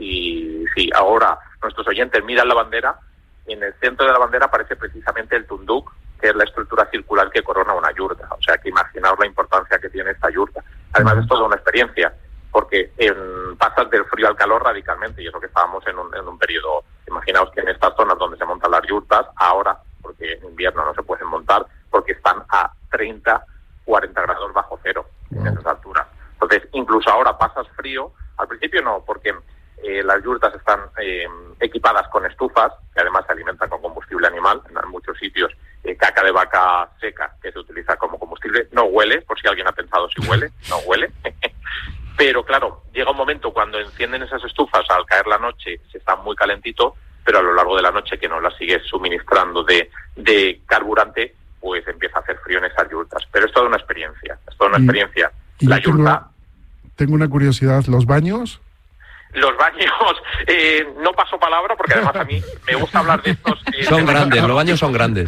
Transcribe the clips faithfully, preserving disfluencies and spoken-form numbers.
si, si ahora nuestros oyentes miran la bandera, en el centro de la bandera aparece precisamente el tunduk, que es la estructura circular que corona una yurta. O sea, que imaginaos la importancia que tiene esta yurta. Además, es toda una experiencia, porque en, pasas del frío al calor radicalmente, y eso que estábamos en un, en un periodo, imaginaos que en estas zonas donde se montan las yurtas, ahora, porque en invierno no se pueden montar, porque están a treinta, cuarenta grados bajo cero, wow, en esas alturas. Entonces, incluso ahora pasas frío, al principio no, porque eh, las yurtas están eh, equipadas con estufas, que además se alimentan con combustible animal, en muchos sitios, eh, caca de vaca seca, que se utiliza como combustible, no huele, por si alguien ha pensado si huele, no huele. Pero claro, llega un momento cuando encienden esas estufas, al caer la noche se está muy calentito, pero a lo largo de la noche que no las sigues suministrando de, de carburante, pues empieza a hacer frío en esas yurtas. Pero es toda una experiencia, es toda una y, experiencia. Y la tengo, yurta... Tengo una curiosidad, ¿los baños? Los baños, eh, no paso palabra porque además a mí me gusta hablar de estos... Eh, son grandes, los baños son grandes.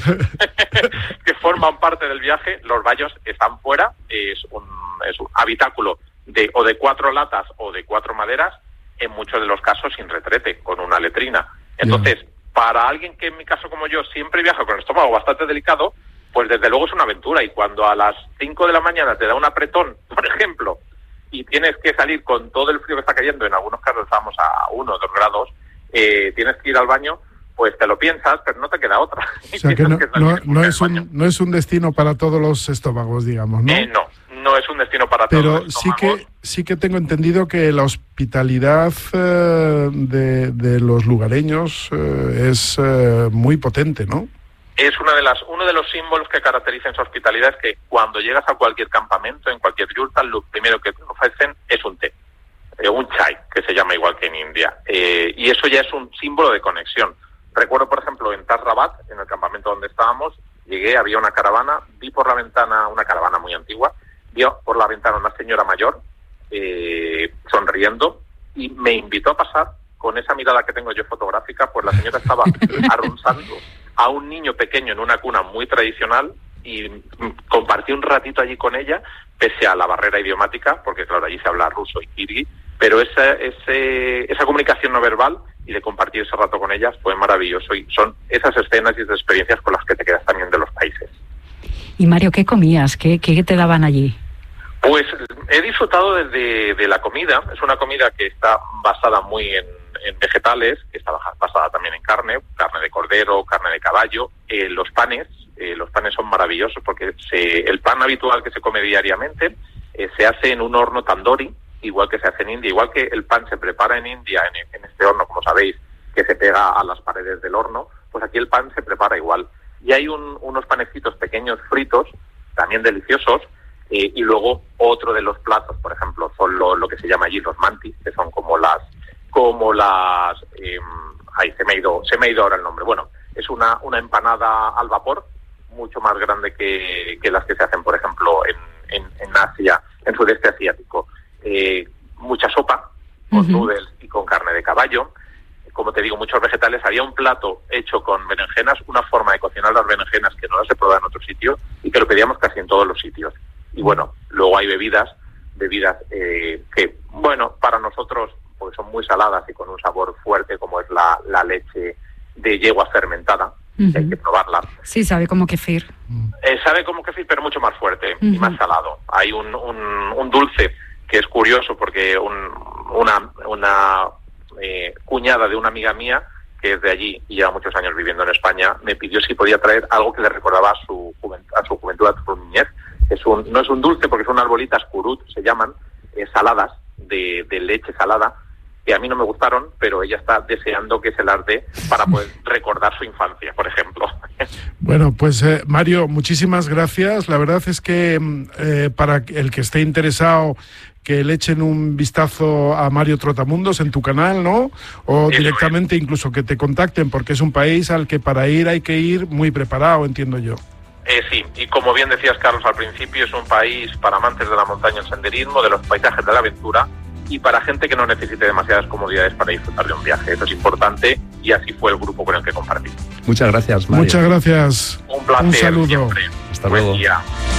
que forman parte del viaje. Los baños están fuera, es un, es un habitáculo de o de cuatro latas o de cuatro maderas, en muchos de los casos sin retrete, con una letrina. Entonces, yeah, para alguien que en mi caso como yo siempre viaja con el estómago bastante delicado, pues desde luego es una aventura. Y cuando a las cinco de la mañana te da un apretón, por ejemplo, y tienes que salir con todo el frío que está cayendo, en algunos casos estamos a uno o dos grados, eh, tienes que ir al baño, pues te lo piensas, pero no te queda otra. O sea que no, que no, no, es un, no es un destino para todos los estómagos, digamos, ¿no? Eh, no, no es un destino para pero todos los estómagos. Pero sí que, sí que tengo entendido que la hospitalidad eh, de, de los lugareños eh, es eh, muy potente, ¿no? Es una de las, uno de los símbolos que caracterizan su hospitalidad, es que cuando llegas a cualquier campamento, en cualquier yurta, lo primero que te ofrecen es un té, eh, un chai, que se llama igual que en India. Eh, y eso ya es un símbolo de conexión. Recuerdo, por ejemplo, en Tas Rabat, en el campamento donde estábamos, llegué, había una caravana, vi por la ventana, una caravana muy antigua, vi por la ventana una señora mayor, eh, sonriendo, y me invitó a pasar. Con esa mirada que tengo yo fotográfica, pues la señora estaba arrunchando a un niño pequeño en una cuna muy tradicional, y compartí un ratito allí con ella, pese a la barrera idiomática, porque claro, allí se habla ruso y kirguí, pero esa, ese, esa comunicación no verbal y de compartir ese rato con ellas fue maravilloso, y son esas escenas y esas experiencias con las que te quedas también de los países. Y Mario, ¿qué comías? ¿Qué, qué te daban allí? Pues he disfrutado de, de, de la comida. Es una comida que está basada muy en, en vegetales, que está basada también en carne, carne de cordero, carne de caballo. Eh, los panes, eh, los panes son maravillosos porque se, el pan habitual que se come diariamente eh, se hace en un horno tandoori, igual que se hace en India, igual que el pan se prepara en India en, en este horno, como sabéis, que se pega a las paredes del horno, pues aquí el pan se prepara igual. Y hay un, unos panecitos pequeños fritos, también deliciosos. Eh, y luego otro de los platos, por ejemplo, son lo, lo que se llama allí los mantis, que son como las, como las, eh, ay, se me ha ido, se me ha ido ahora el nombre. Bueno, es una, una empanada al vapor, mucho más grande que, que las que se hacen, por ejemplo, en, en, en Asia, en sudeste asiático. Eh, mucha sopa, con uh-huh. noodles y con carne de caballo. Como te digo, muchos vegetales. Había un plato hecho con berenjenas, una forma de cocinar las berenjenas que no las he probado en otro sitio y que lo pedíamos casi en todos los sitios. Y bueno, luego hay bebidas, bebidas eh, que, bueno, para nosotros pues son muy saladas y con un sabor fuerte, como es la, la leche de yegua fermentada, uh-huh. que hay que probarla. Sí, sabe como kefir. Eh, sabe como kefir, pero mucho más fuerte uh-huh. y más salado. Hay un, un, un dulce que es curioso porque un, una, una eh, cuñada de una amiga mía, que es de allí y lleva muchos años viviendo en España, me pidió si podía traer algo que le recordaba a su juventud, a su juventud, a su niñez. Es un, no es un dulce porque son unas bolitas curut, se llaman, eh, saladas, de, de leche salada, que a mí no me gustaron, pero ella está deseando que se las dé para poder recordar su infancia, por ejemplo. Bueno, pues eh, Mario, muchísimas gracias. La verdad es que eh, para el que esté interesado, que le echen un vistazo a Mario Trotamundos en tu canal, ¿no? O Eso directamente es. Incluso que te contacten, porque es un país al que para ir hay que ir muy preparado, entiendo yo. Eh, sí, y como bien decías, Carlos, al principio, es un país para amantes de la montaña, el senderismo, de los paisajes, de la aventura, y para gente que no necesite demasiadas comodidades para disfrutar de un viaje. Eso es importante, y así fue el grupo con el que compartí. Muchas gracias, Mario. Muchas gracias. Un placer. Un saludo. Siempre. Hasta Buen luego. día.